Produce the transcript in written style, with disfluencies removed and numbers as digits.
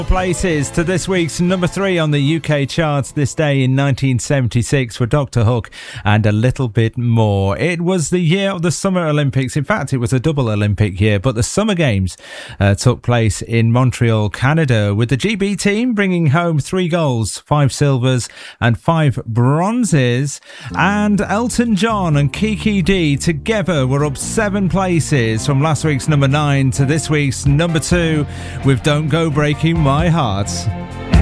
Places to this week's number 3 on the UK charts this day in 1976 for Dr. Hook and A Little Bit More. It was the year of the Summer Olympics. In fact, it was a double Olympic year, but the Summer Games took place in Montreal, Canada, with the GB team bringing home 3 golds, 5 silvers and 5 bronzes. And Elton John and Kiki D together were up 7 places from last week's number 9 to this week's number 2 with Don't Go Breaking My Heart.